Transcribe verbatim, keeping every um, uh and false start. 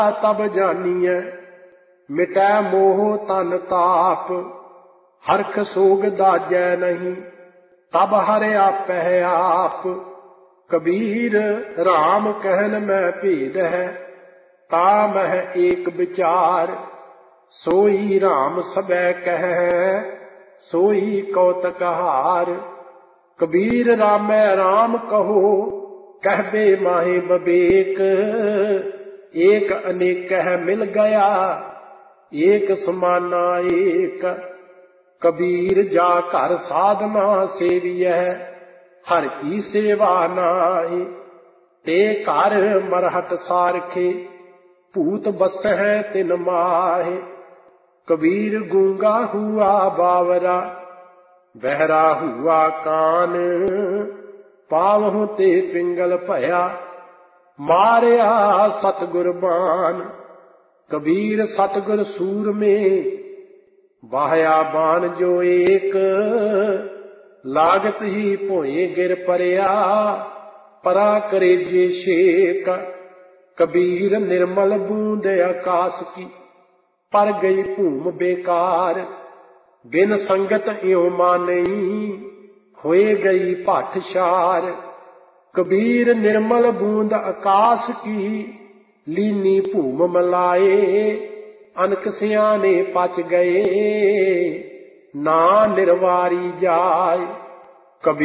तब जानिए मिटै मोह तन ताप, हरख सोग दाजै नहीं तब हर आपै आप। कबीर राम कहन में भेद है, ता मह एक विचार, सोई राम सबै कह सोई कौतकहार। कबीर रामै राम कहो कहबे माहे बबेक, एक अनेक मिल गया एक समाना एक। कबीर जा घर साधना सेविय, हर की सेवा नाहि, ते घर मरहत सारखे भूत बस है तिन माहे। कबीर गूंगा हुआ बावरा, बहरा हुआ कान, पावहु ते पिंगल भया मारिया सतगुर बान। कबीर सतगुर सूर में बाहया बान जो एक, लागत ही भोए गिर परया परा करे जे शेक। कबीर निर्मल बूंद आकाश की पर गई भूम बेकार, बिन संगत इਉ मानई होए गई पाठशार। कबीर निर्मल बूंद आकाश की लीनी भूम मलाए, अनक सियाने पच गए ना निर्वारी जाय।